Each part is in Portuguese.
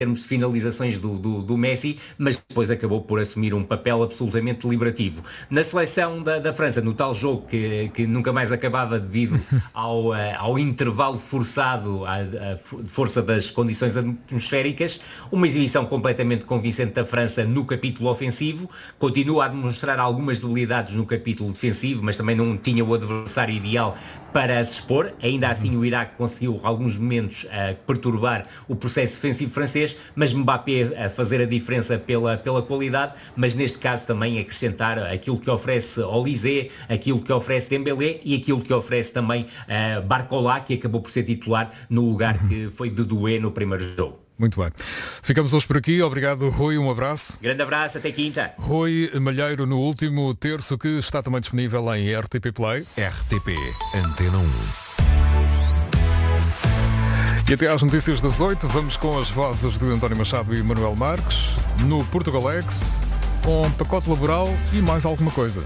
termos de finalizações do Messi, mas depois acabou por assumir um papel absolutamente deliberativo. Na seleção da França, no tal jogo que nunca mais acabava devido ao intervalo forçado, à força das condições atmosféricas, uma exibição completamente convincente da França no capítulo ofensivo, continua a demonstrar algumas debilidades no capítulo defensivo, mas também não tinha o adversário ideal para se expor. Ainda assim o Iraque conseguiu alguns momentos perturbar o processo defensivo francês, mas Mbappé a fazer a diferença pela qualidade, mas neste caso também acrescentar aquilo que oferece Olysée, aquilo que oferece Dembélé e aquilo que oferece também Barcola, que acabou por ser titular no lugar que foi de Doué no primeiro jogo. Muito bem. Ficamos hoje por aqui. Obrigado, Rui. Um abraço. Grande abraço. Até quinta. Rui Malheiro no último terço, que está também disponível em RTP Play. RTP Antena 1. E até às notícias das 8, vamos com as vozes de António Machado e Manuel Marques, no Portugalex, com pacote laboral e mais alguma coisa.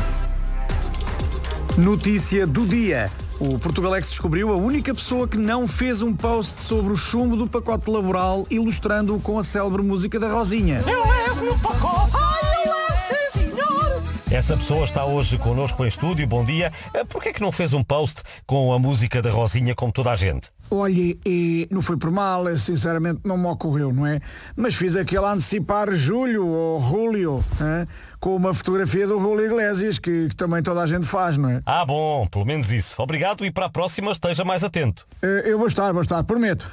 Notícia do dia. O Portugalex descobriu a única pessoa que não fez um post sobre o chumbo do pacote laboral, ilustrando-o com a célebre música da Rosinha. Eu levo o pacote! Ai, eu levo, sim, senhor! Essa pessoa está hoje connosco em estúdio. Bom dia. Porquê é que não fez um post com a música da Rosinha como toda a gente? Olha, não foi por mal, sinceramente não me ocorreu, não é? Mas fiz aquele antecipar Júlio ou Julio, com uma fotografia do Julio Iglesias, que também toda a gente faz, não é? Ah, bom, pelo menos isso. Obrigado e para a próxima esteja mais atento. Eu vou estar, prometo.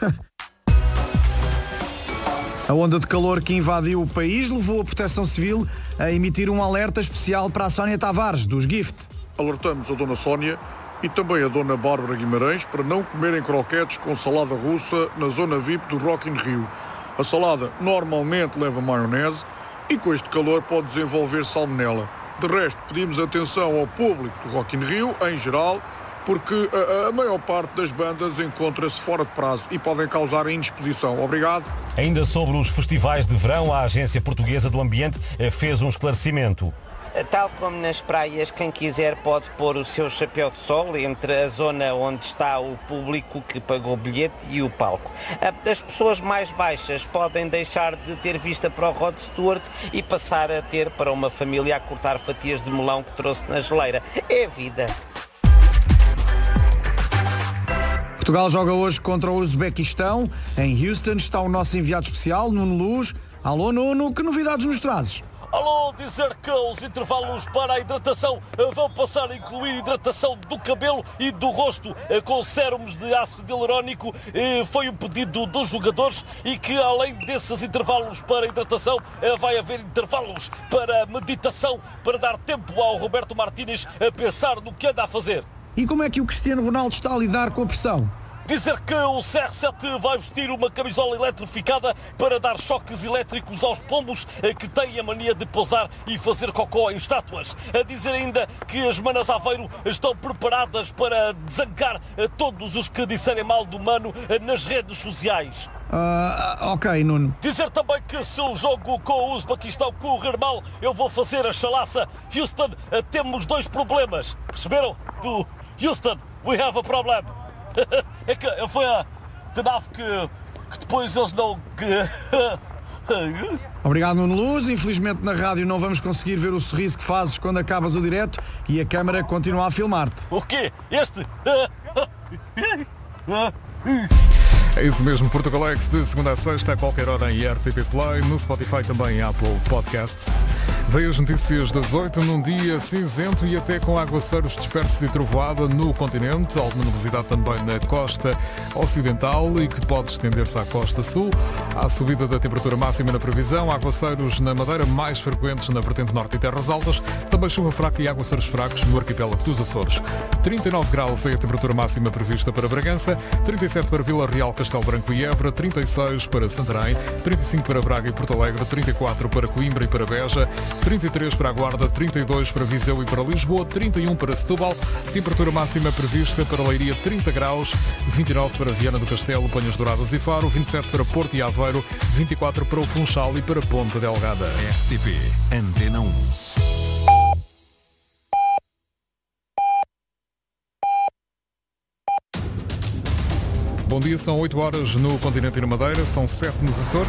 A onda de calor que invadiu o país levou a Proteção Civil a emitir um alerta especial para a Sónia Tavares, dos Gift. Alertamos a Dona Sónia e também a Dona Bárbara Guimarães para não comerem croquetes com salada russa na zona VIP do Rock in Rio. A salada normalmente leva maionese e com este calor pode desenvolver salmonela. De resto, pedimos atenção ao público do Rock in Rio, em geral, porque a maior parte das bandas encontra-se fora de prazo e podem causar indisposição. Obrigado. Ainda sobre os festivais de verão, a Agência Portuguesa do Ambiente fez um esclarecimento. Tal como nas praias, quem quiser pode pôr o seu chapéu de sol entre a zona onde está o público que pagou o bilhete e o palco. As pessoas mais baixas podem deixar de ter vista para o Rod Stewart e passar a ter para uma família a cortar fatias de melão que trouxe na geleira. É a vida. Portugal joga hoje contra o Uzbequistão. Em Houston está o nosso enviado especial, Nuno Luz. Alô, Nuno, que novidades nos trazes? Alô, dizer que os intervalos para a hidratação vão passar a incluir hidratação do cabelo e do rosto com sérums de ácido hialurónico. Foi um pedido dos jogadores e que além desses intervalos para hidratação vai haver intervalos para meditação para dar tempo ao Roberto Martínez a pensar no que anda a fazer. E como é que o Cristiano Ronaldo está a lidar com a pressão? Dizer que o CR7 vai vestir uma camisola eletrificada para dar choques elétricos aos pombos que têm a mania de pousar e fazer cocó em estátuas. A dizer ainda que as Manas Aveiro estão preparadas para desancar todos os que disserem mal do Mano nas redes sociais. Ok, Nuno. Dizer também que se o jogo com o Uzbequistão correr mal, eu vou fazer a chalaça. Houston, temos 2 problemas. Perceberam? Houston, we have a problem. É que foi a TNAF que depois eles não... Obrigado, Nuno Luz. Infelizmente na rádio não vamos conseguir ver o sorriso que fazes quando acabas o direto e a câmara continua a filmar-te. O quê? Este? É isso mesmo, Portugalex, de segunda a sexta, a qualquer hora em RTP Play, no Spotify também em Apple Podcasts. Veio as notícias das 8 num dia cinzento e até com aguaceiros dispersos e trovoada no continente, alguma nubosidade também na costa ocidental e que pode estender-se à costa sul. Há subida da temperatura máxima na previsão, aguaceiros na Madeira mais frequentes na vertente norte e terras altas, também chuva fraca e aguaceiros fracos no arquipélago dos Açores. 39 graus é a temperatura máxima prevista para Bragança, 37 para Vila Real, Castelo Branco e Évora, 36 para Santarém, 35 para Braga e Porto Alegre, 34 para Coimbra e para Beja, 33 para a Guarda, 32 para Viseu e para Lisboa, 31 para Setúbal, temperatura máxima prevista para Leiria 30 graus, 29 para Viana do Castelo, Panhas Douradas e Faro, 27 para Porto e Aveiro, 24 para o Funchal e para Ponta Delgada. RTP Antena 1. Bom dia, são 8 horas no continente e na Madeira, são 7 nos Açores.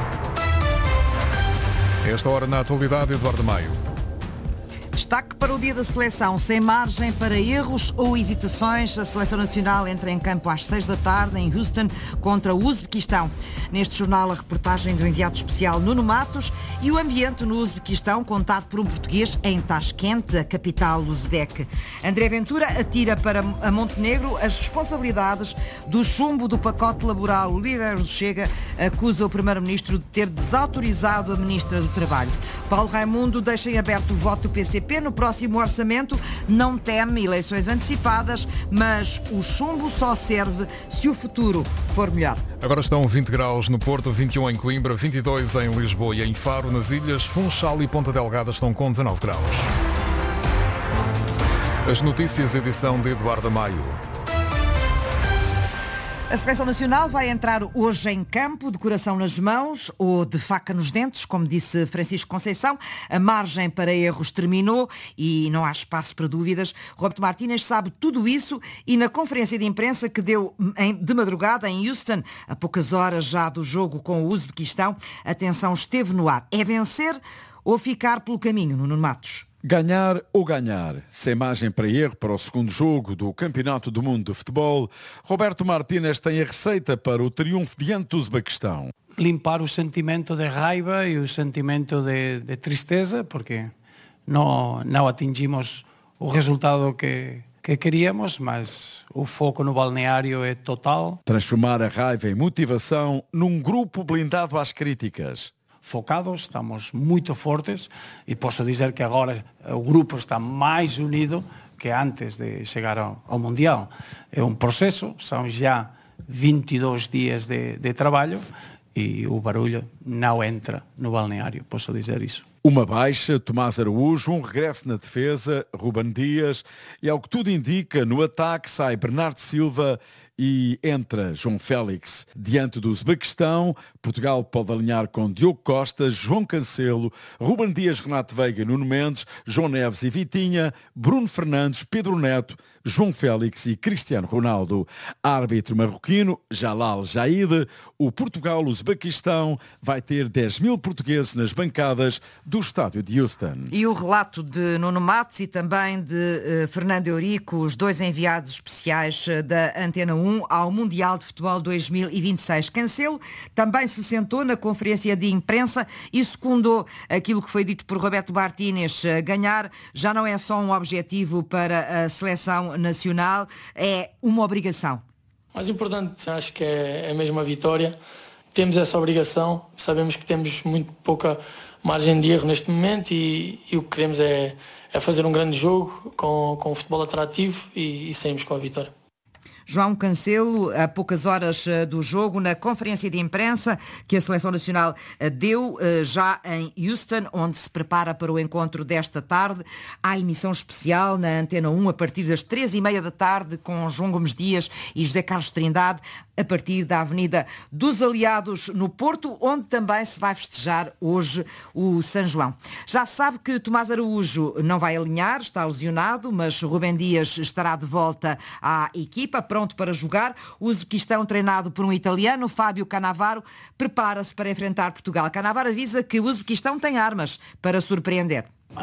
Esta hora na atualidade, Eduardo Maio. Destaque para o dia da seleção, sem margem para erros ou hesitações. A seleção nacional entra em campo às 6 da tarde em Houston contra o Uzbequistão. Neste jornal, a reportagem do enviado especial Nuno Matos e o ambiente no Uzbequistão contado por um português em Tashkent, a capital uzbeque. André Ventura atira para a Montenegro as responsabilidades do chumbo do pacote laboral. O líder do Chega acusa o primeiro-ministro de ter desautorizado a ministra do Trabalho. Paulo Raimundo deixa em aberto o voto do PCP no próximo orçamento, não teme eleições antecipadas, mas o chumbo só serve se o futuro for melhor. Agora estão 20 graus no Porto, 21 em Coimbra, 22 em Lisboa e em Faro. Nas ilhas, Funchal e Ponta Delgada estão com 19 graus. As notícias, edição de Eduardo Maio. A Seleção Nacional vai entrar hoje em campo, de coração nas mãos ou de faca nos dentes, como disse Francisco Conceição. A margem para erros terminou e não há espaço para dúvidas. Roberto Martínez sabe tudo isso e na conferência de imprensa que deu de madrugada em Houston, a poucas horas já do jogo com o Uzbequistão, a tensão esteve no ar. É vencer ou ficar pelo caminho, Nuno Matos? Ganhar ou ganhar, sem margem para erro para o segundo jogo do Campeonato do Mundo de Futebol, Roberto Martínez tem a receita para o triunfo diante do Uzbequistão. Limpar o sentimento de raiva e o sentimento de tristeza, porque não atingimos o resultado que queríamos, mas o foco no balneário é total. Transformar a raiva em motivação num grupo blindado às críticas. Focados, estamos muito fortes e posso dizer que agora o grupo está mais unido que antes de chegar ao Mundial. É um processo, são já 22 dias de trabalho e o barulho não entra no balneário, posso dizer isso. Uma baixa, Tomás Araújo, um regresso na defesa, Ruben Dias e, ao que tudo indica, no ataque sai Bernardo Silva e entra João Félix. Diante do Uzbequistão, Portugal pode alinhar com Diogo Costa, João Cancelo, Ruben Dias, Renato Veiga, Nuno Mendes, João Neves e Vitinha, Bruno Fernandes, Pedro Neto, João Félix e Cristiano Ronaldo. Árbitro marroquino, Jalal Jaid. O Portugal-Uzbequistão vai ter 10 mil portugueses nas bancadas do estádio de Houston. E o relato de Nuno Matos e também de Fernando Eurico, os dois enviados especiais da Antena 1 ao Mundial de Futebol 2026. Cancelo também se sentou na conferência de imprensa e secundou aquilo que foi dito por Roberto Martínez. Ganhar já não é só um objetivo para a seleção nacional, é uma obrigação. Mais importante, acho que é mesmo a vitória. Temos essa obrigação, sabemos que temos muito pouca margem de erro neste momento e o que queremos é fazer um grande jogo com um futebol atrativo e sairmos com a vitória. João Cancelo, a poucas horas do jogo, na conferência de imprensa que a Seleção Nacional deu já em Houston, onde se prepara para o encontro desta tarde. Há emissão especial na Antena 1 a partir das 3h30 da tarde com João Gomes Dias e José Carlos Trindade, a partir da Avenida dos Aliados no Porto, onde também se vai festejar hoje o São João. Já se sabe que Tomás Araújo não vai alinhar, está lesionado, mas Ruben Dias estará de volta à equipa, pronto para jogar. O Uzbequistão, treinado por um italiano, Fábio Cannavaro, prepara-se para enfrentar Portugal. Cannavaro avisa que o Uzbequistão tem armas para surpreender.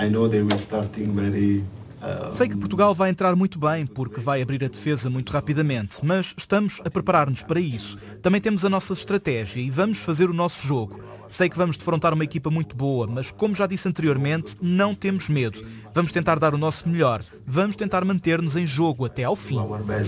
Sei que Portugal vai entrar muito bem, porque vai abrir a defesa muito rapidamente, mas estamos a preparar-nos para isso. Também temos a nossa estratégia e vamos fazer o nosso jogo. Sei que vamos defrontar uma equipa muito boa, mas como já disse anteriormente, não temos medo. Vamos tentar dar o nosso melhor. Vamos tentar manter-nos em jogo até ao fim.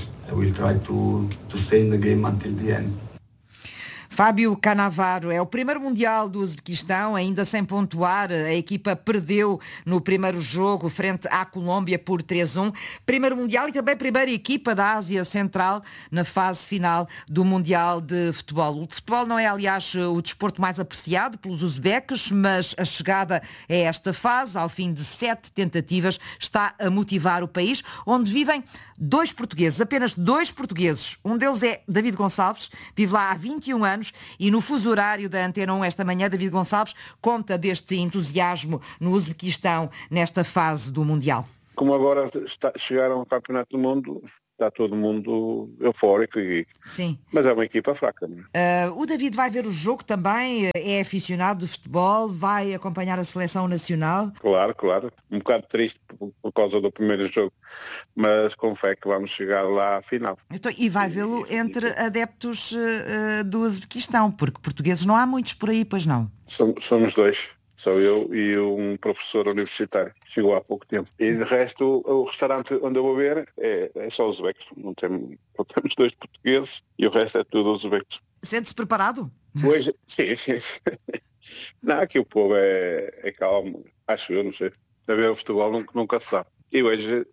Fábio Cannavaro é o primeiro Mundial do Uzbequistão, ainda sem pontuar. A equipa perdeu no primeiro jogo frente à Colômbia por 3-1. Primeiro Mundial e também primeira equipa da Ásia Central na fase final do Mundial de Futebol. O futebol não é, aliás, o desporto mais apreciado pelos uzbeques, mas a chegada a esta fase, ao fim de 7 tentativas, está a motivar o país, onde vivem 2 portugueses, apenas 2 portugueses. Um deles é David Gonçalves, vive lá há 21 anos e no fuso horário da Antena 1 esta manhã, David Gonçalves conta deste entusiasmo no Uzbequistão nesta fase do Mundial. Como agora chegaram ao Campeonato do Mundo, está todo mundo eufórico. Sim. Mas é uma equipa fraca. Não é? O David vai ver o jogo também, é aficionado de futebol, vai acompanhar a seleção nacional? Claro. Um bocado triste por causa do primeiro jogo, mas com fé que vamos chegar lá à final. Então, e vai vê-lo entre adeptos do Uzbequistão, porque portugueses não há muitos por aí, pois não? Somos dois. Sou eu e um professor universitário. Chegou há pouco tempo. E de resto, o restaurante onde eu vou ver é só uzbecos. Não temos 2 portugueses e o resto é tudo uzbecos. Sente-se preparado? Hoje, sim. Não, aqui o povo é calmo. Acho eu, não sei. A ver o futebol nunca se sabe. E hoje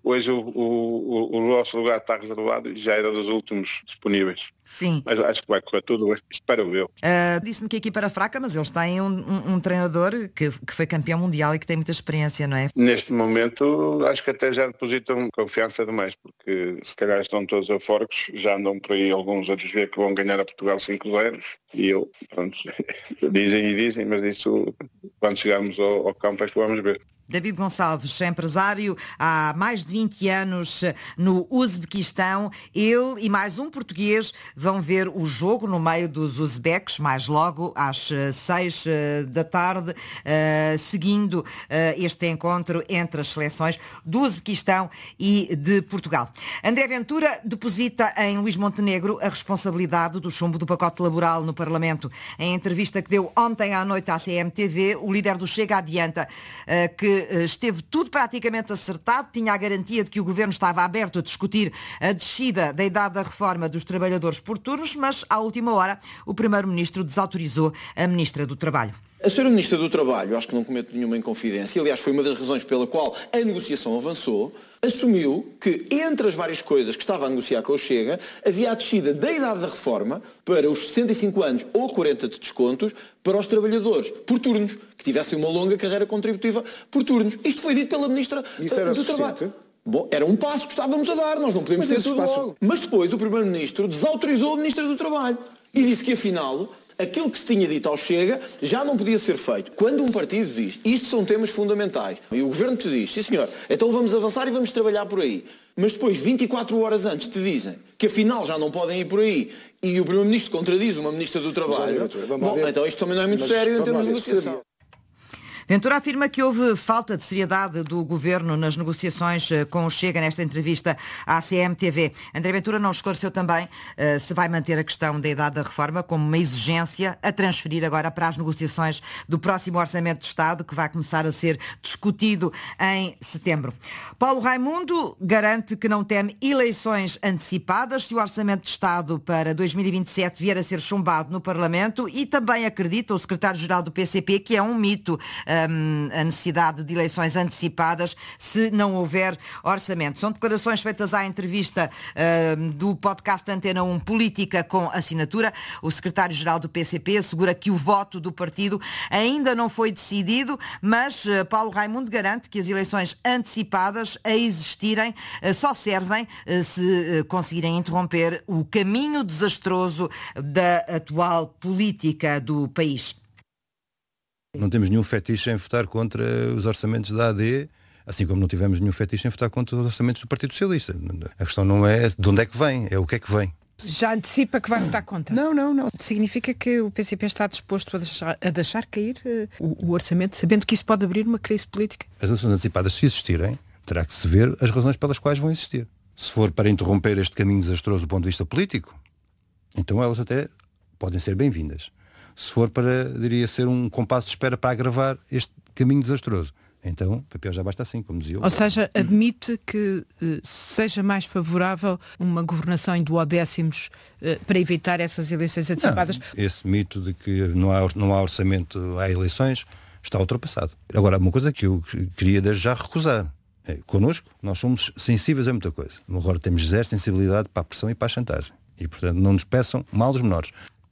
o nosso lugar está reservado e já era dos últimos disponíveis. Sim. Mas acho que vai correr tudo, espero eu. Disse-me que a equipa era fraca, mas eles têm um treinador que foi campeão mundial e que tem muita experiência, não é? Neste momento, acho que até já depositam confiança demais, porque se calhar estão todos eufóricos, já andam por aí alguns a dizer que vão ganhar a Portugal 5-0, e eu, pronto, dizem, mas isso, quando chegarmos ao campo, é que vamos ver. David Gonçalves, empresário há mais de 20 anos no Uzbequistão. Ele e mais um português vão ver o jogo no meio dos uzbeques, mais logo às 6 da tarde, seguindo este encontro entre as seleções do Uzbequistão e de Portugal. André Ventura deposita em Luís Montenegro a responsabilidade do chumbo do pacote laboral no Parlamento. Em entrevista que deu ontem à noite à CMTV, o líder do Chega adianta que esteve tudo praticamente acertado, tinha a garantia de que o Governo estava aberto a discutir a descida da idade da reforma dos trabalhadores por turnos, mas à última hora o Primeiro-Ministro desautorizou a Ministra do Trabalho. A Sra. Ministra do Trabalho, acho que não cometo nenhuma inconfidência, aliás foi uma das razões pela qual a negociação avançou, assumiu que entre as várias coisas que estava a negociar com o Chega, havia a descida da idade da reforma para os 65 anos ou 40 de descontos para os trabalhadores por turnos, que tivessem uma longa carreira contributiva por turnos. Isto foi dito pela Ministra do Trabalho. Bom, era um passo que estávamos a dar, nós não podemos ter tudo logo. Mas depois o Primeiro-Ministro desautorizou a Ministra do Trabalho e disse que afinal aquilo que se tinha dito ao Chega já não podia ser feito. Quando um partido diz, isto são temas fundamentais, e o Governo te diz, sim senhor, então vamos avançar e vamos trabalhar por aí. Mas depois, 24 horas antes, te dizem que afinal já não podem ir por aí e o Primeiro-Ministro contradiz uma Ministra do Trabalho. Bom, então isto também não é muito sério em termos de negociação. Ventura afirma que houve falta de seriedade do Governo nas negociações com o Chega nesta entrevista à CMTV. André Ventura não esclareceu também se vai manter a questão da idade da reforma como uma exigência a transferir agora para as negociações do próximo Orçamento de Estado, que vai começar a ser discutido em setembro. Paulo Raimundo garante que não teme eleições antecipadas se o Orçamento de Estado para 2027 vier a ser chumbado no Parlamento, e também acredita o secretário-geral do PCP que é um mito a necessidade de eleições antecipadas se não houver orçamento. São declarações feitas à entrevista do podcast Antena 1 Política com Assinatura. O secretário-geral do PCP assegura que o voto do partido ainda não foi decidido, mas Paulo Raimundo garante que as eleições antecipadas a existirem só servem se conseguirem interromper o caminho desastroso da atual política do país. Não temos nenhum fetiche em votar contra os orçamentos da AD, assim como não tivemos nenhum fetiche em votar contra os orçamentos do Partido Socialista. A questão não é de onde é que vem, é o que é que vem. Já antecipa que vai votar contra? Não. Significa que o PCP está disposto a deixar cair o orçamento, sabendo que isso pode abrir uma crise política? As eleições antecipadas, se existirem, terá que se ver as razões pelas quais vão existir. Se for para interromper este caminho desastroso do ponto de vista político, então elas até podem ser bem-vindas. Se for para, diria, ser um compasso de espera para agravar este caminho desastroso, então o papel já basta assim, como dizia eu. Ou seja, admite que seja mais favorável uma governação em duodécimos para evitar essas eleições antecipadas? Não, esse mito de que não há orçamento a eleições está ultrapassado. Agora, uma coisa que eu queria desde já recusar. Connosco, nós somos sensíveis a muita coisa. Agora temos zero sensibilidade para a pressão e para a chantagem. E, portanto, não nos peçam mal dos menores.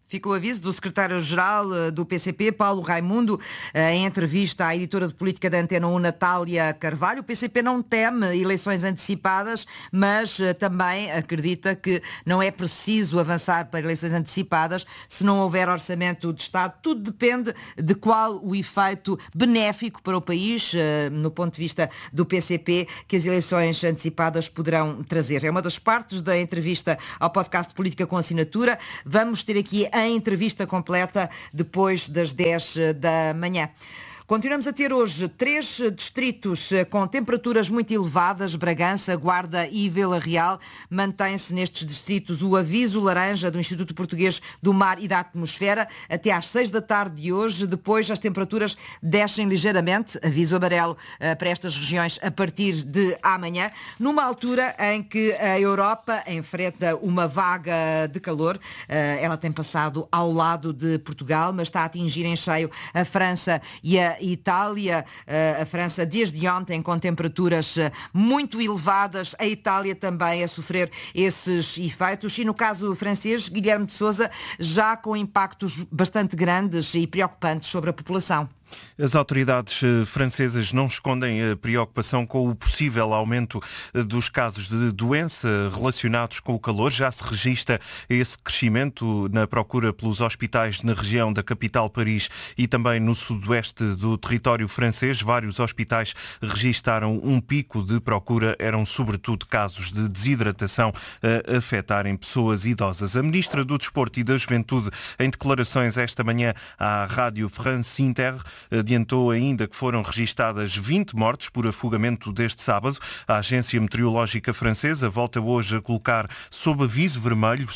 Ficou o aviso do secretário-geral do PCP, Paulo Raimundo, em entrevista à editora de política da Antena 1, Natália Carvalho. O PCP não teme eleições antecipadas, mas também acredita que não é preciso avançar para eleições antecipadas se não houver orçamento de Estado. Tudo depende de qual o efeito benéfico para o país, no ponto de vista do PCP, que as eleições antecipadas poderão trazer. É uma das partes da entrevista ao podcast Política com Assinatura. Vamos ter aqui a entrevista completa depois das 10 da manhã. Continuamos a ter hoje 3 distritos com temperaturas muito elevadas, Bragança, Guarda e Vila Real. Mantém-se nestes distritos o aviso laranja do Instituto Português do Mar e da Atmosfera até às 6 da tarde de hoje. Depois as temperaturas descem ligeiramente, aviso amarelo para estas regiões a partir de amanhã, numa altura em que a Europa enfrenta uma vaga de calor. Ela tem passado ao lado de Portugal, mas está a atingir em cheio a França e a Itália. A França desde ontem com temperaturas muito elevadas, a Itália também a sofrer esses efeitos e no caso francês, Guilherme de Sousa, já com impactos bastante grandes e preocupantes sobre a população. As autoridades francesas não escondem a preocupação com o possível aumento dos casos de doença relacionados com o calor. Já se registra esse crescimento na procura pelos hospitais na região da capital Paris e também no sudoeste do território francês. Vários hospitais registaram um pico de procura. Eram sobretudo casos de desidratação a afetarem pessoas idosas. A ministra do Desporto e da Juventude, em declarações esta manhã à Rádio France Inter, adiantou ainda que foram registadas 20 mortes por afogamento deste sábado. A Agência Meteorológica Francesa volta hoje a colocar sob aviso vermelho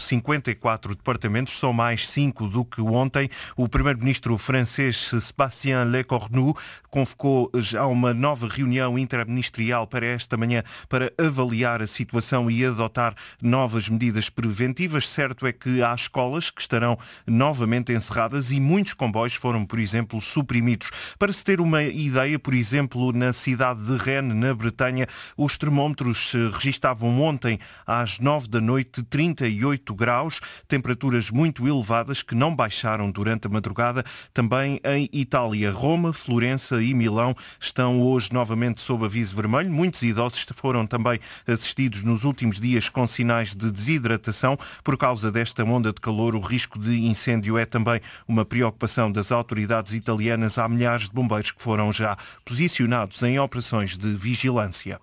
54 departamentos, são mais 5 do que ontem. O primeiro-ministro francês Sébastien Lecornu convocou já uma nova reunião interministerial para esta manhã para avaliar a situação e adotar novas medidas preventivas. Certo é que há escolas que estarão novamente encerradas e muitos comboios foram, por exemplo, suprimidos. Para se ter uma ideia, por exemplo, na cidade de Rennes, na Bretanha, os termómetros registavam ontem às 9 da noite 38 graus, temperaturas muito elevadas que não baixaram durante a madrugada. Também em Itália, Roma, Florença e Milão estão hoje novamente sob aviso vermelho. Muitos idosos foram também assistidos nos últimos dias com sinais de desidratação. Por causa desta onda de calor, o risco de incêndio é também uma preocupação das autoridades italianas. Há milhares de bombeiros que foram já posicionados em operações de vigilância.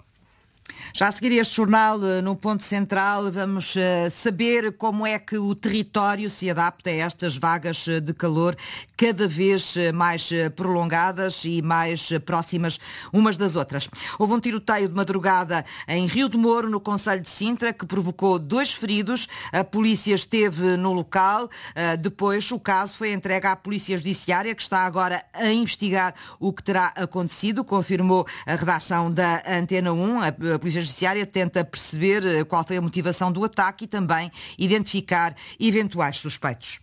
Já a seguir este jornal, no Ponto Central, vamos saber como é que o território se adapta a estas vagas de calor cada vez mais prolongadas e mais próximas umas das outras. Houve um tiroteio de madrugada em Rio de Moro, no concelho de Sintra, que provocou 2 feridos. A polícia esteve no local. Depois, o caso foi entregue à Polícia Judiciária, que está agora a investigar o que terá acontecido, confirmou a redação da Antena 1. A Polícia Judiciária tenta perceber qual foi a motivação do ataque e também identificar eventuais suspeitos.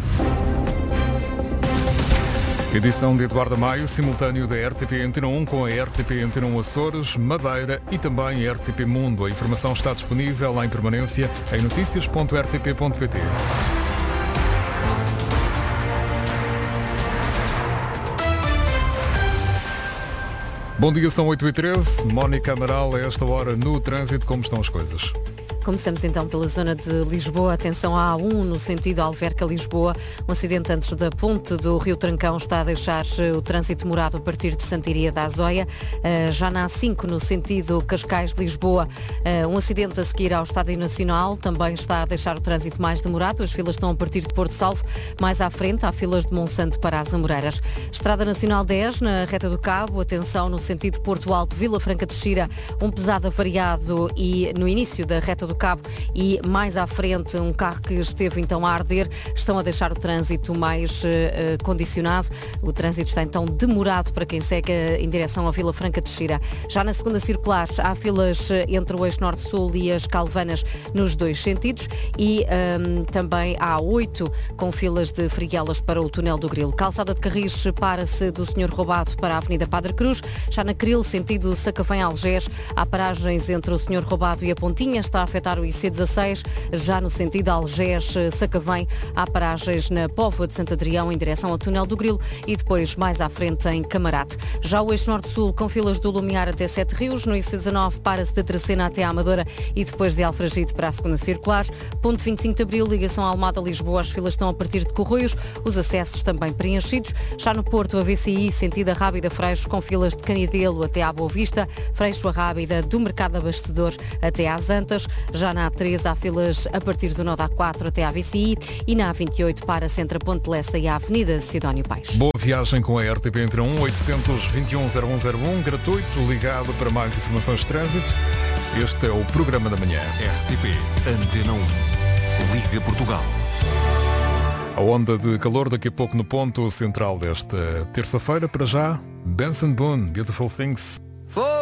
Edição de Eduardo Maio, simultâneo da RTP Antena 1 com a RTP Antena 1 Açores, Madeira e também a RTP Mundo. A informação está disponível em permanência em noticias.rtp.pt. Bom dia, são 8h13. Mónica Amaral, a esta hora no trânsito, como estão as coisas? Começamos então pela zona de Lisboa. Atenção à A1 no sentido Alverca-Lisboa. Um acidente antes da ponte do Rio Trancão está a deixar o trânsito demorado a partir de Santiria da Azóia. Já na A5 no sentido Cascais-Lisboa, um acidente a seguir ao Estádio Nacional também está a deixar o trânsito mais demorado. As filas estão a partir de Porto Salvo. Mais à frente há filas de Monsanto para as Amoreiras. Estrada Nacional 10 na Reta do Cabo. Atenção no sentido Porto Alto-Vila Franca de Xira. Um pesado avariado e no início da Reta do Cabo e mais à frente um carro que esteve então a arder, estão a deixar o trânsito mais condicionado. O trânsito está então demorado para quem segue em direção à Vila Franca de Xira. Já na segunda circular há filas entre o eixo Norte-Sul e as Calvanas nos 2 sentidos e também há 8 com filas de Friguelas para o túnel do Grilo. Calçada de Carris para-se do Senhor Roubado para a Avenida Padre Cruz. Já na Cril, sentido Sacavém-Algés, há paragens entre o Senhor Roubado e a Pontinha. Está afetada aproveitar o IC16, já no sentido Algés-Sacavém, há paragens na Póvoa de Santo Adrião em direção ao túnel do Grilo e depois mais à frente em Camarate. Já o eixo norte-sul com filas do Lumiar até Sete Rios, no IC19 para-se da Tracena até à Amadora e depois de Alfragide para a segunda circular. Ponto 25 de Abril, ligação à Almada-Lisboa, as filas estão a partir de Corroios, os acessos também preenchidos. Já no Porto, a VCI, sentido a Rábida-Freixo, com filas de Canidelo até à Boa Vista, Freixo a Rábida, do Mercado Abastecedores até às Antas. Já na A3 há filas a partir do nó da A4 até à VCI e na A28 para Centro Ponte Lessa e a Avenida Sidónio Paes. Boa viagem com a RTP entre 1-821-0101, gratuito, ligado para mais informações de trânsito. Este é o Programa da Manhã. RTP Antena 1. Liga Portugal. A onda de calor daqui a pouco no ponto central desta terça-feira. Para já, Benson Boone, Beautiful Things.